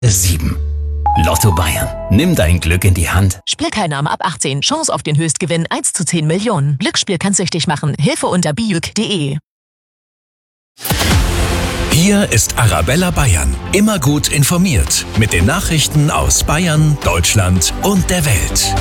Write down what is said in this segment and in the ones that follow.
7. Lotto Bayern. Nimm dein Glück in die Hand. Spielteilnahme ab 18. Chance auf den Höchstgewinn 1 zu 10 Millionen. Glücksspiel kann süchtig machen. Hilfe unter bijuk.de. Hier ist Arabella Bayern. Immer gut informiert. Mit den Nachrichten aus Bayern, Deutschland und der Welt.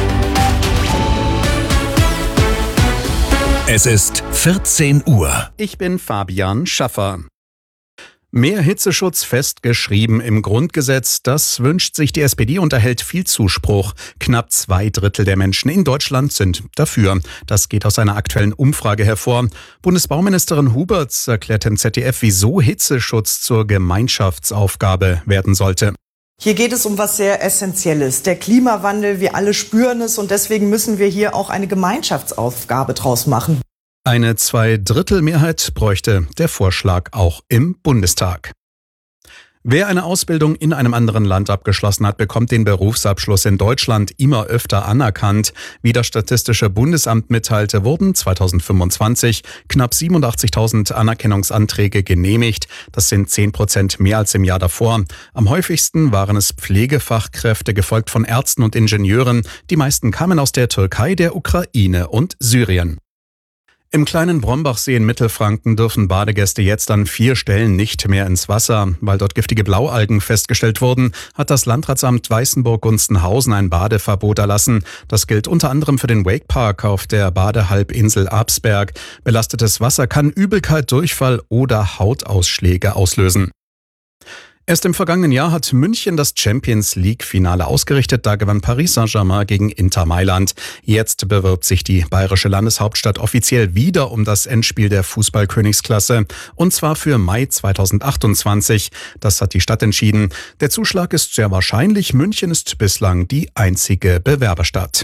Es ist 14 Uhr. Ich bin Fabian Schaffer. Mehr Hitzeschutz festgeschrieben im Grundgesetz, das wünscht sich die SPD und erhält viel Zuspruch. Knapp 2/3 der Menschen in Deutschland sind dafür. Das geht aus einer aktuellen Umfrage hervor. Bundesbauministerin Huberts erklärt im ZDF, wieso Hitzeschutz zur Gemeinschaftsaufgabe werden sollte. Hier geht es um was sehr Essentielles. Der Klimawandel, wir alle spüren es und deswegen müssen wir hier auch eine Gemeinschaftsaufgabe draus machen. Eine 2/3 bräuchte der Vorschlag auch im Bundestag. Wer eine Ausbildung in einem anderen Land abgeschlossen hat, bekommt den Berufsabschluss in Deutschland immer öfter anerkannt. Wie das Statistische Bundesamt mitteilte, wurden 2025 knapp 87.000 Anerkennungsanträge genehmigt. Das sind 10% mehr als im Jahr davor. Am häufigsten waren es Pflegefachkräfte, gefolgt von Ärzten und Ingenieuren. Die meisten kamen aus der Türkei, der Ukraine und Syrien. Im kleinen Brombachsee in Mittelfranken dürfen Badegäste jetzt an 4 Stellen nicht mehr ins Wasser. Weil dort giftige Blaualgen festgestellt wurden, hat das Landratsamt Weißenburg-Gunzenhausen ein Badeverbot erlassen. Das gilt unter anderem für den Wakepark auf der Badehalbinsel Absberg. Belastetes Wasser kann Übelkeit, Durchfall oder Hautausschläge auslösen. Erst im vergangenen Jahr hat München das Champions-League-Finale ausgerichtet. Da gewann Paris Saint-Germain gegen Inter Mailand. Jetzt bewirbt sich die bayerische Landeshauptstadt offiziell wieder um das Endspiel der Fußballkönigsklasse. Und zwar für Mai 2028. Das hat die Stadt entschieden. Der Zuschlag ist sehr wahrscheinlich. München ist bislang die einzige Bewerberstadt.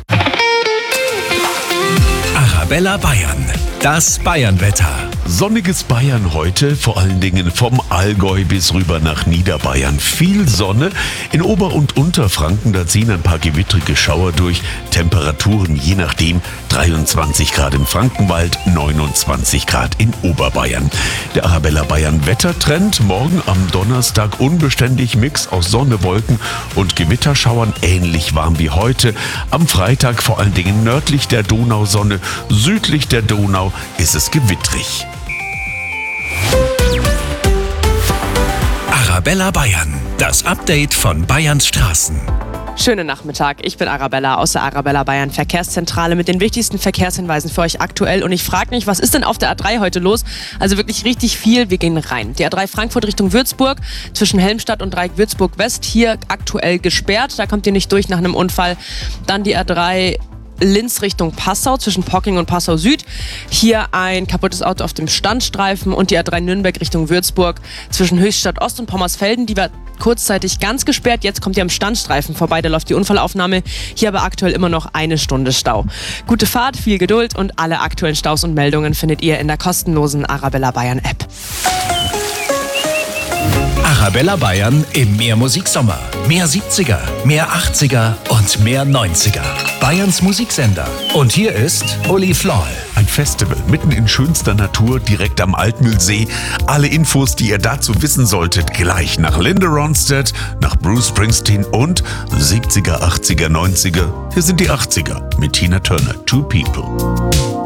Arabella Bayern. Das Bayernwetter. Sonniges Bayern heute, vor allen Dingen vom Allgäu bis rüber nach Niederbayern. Viel Sonne. In Ober- und Unterfranken, da ziehen ein paar gewittrige Schauer durch. Temperaturen je nachdem 23 Grad im Frankenwald, 29 Grad in Oberbayern. Der Arabella Bayern Wettertrend. Morgen am Donnerstag unbeständig Mix aus Sonne, Wolken und Gewitterschauern. Ähnlich warm wie heute. Am Freitag vor allen Dingen nördlich der Donausonne. Südlich der Donau ist es gewittrig. Arabella Bayern. Das Update von Bayerns Straßen. Schönen Nachmittag, ich bin Arabella aus der Arabella Bayern Verkehrszentrale mit den wichtigsten Verkehrshinweisen für euch aktuell. Und ich frage mich, was ist denn auf der A3 heute los? Also wirklich richtig viel, wir gehen rein. Die A3 Frankfurt Richtung Würzburg, zwischen Helmstadt und Dreieck Würzburg West, hier aktuell gesperrt. Da kommt ihr nicht durch nach einem Unfall. Dann die A3 Linz Richtung Passau, zwischen Pocking und Passau Süd. Hier ein kaputtes Auto auf dem Standstreifen und die A3 Nürnberg Richtung Würzburg, zwischen Höchstadt Ost und Pommersfelden. Die war kurzzeitig ganz gesperrt, jetzt kommt ihr am Standstreifen vorbei, da läuft die Unfallaufnahme. Hier aber aktuell immer noch 1 Stunde Stau. Gute Fahrt, viel Geduld und alle aktuellen Staus und Meldungen findet ihr in der kostenlosen Arabella Bayern App. Arabella Bayern im Mehr-Musik-Sommer. Mehr 70er, mehr 80er und mehr 90er. Bayerns Musiksender. Und hier ist Uli Floll. Ein Festival mitten in schönster Natur, direkt am Altmühlsee. Alle Infos, die ihr dazu wissen solltet, gleich nach Linda Ronstadt, nach Bruce Springsteen und 70er, 80er, 90er. Hier sind die 80er mit Tina Turner, Two People.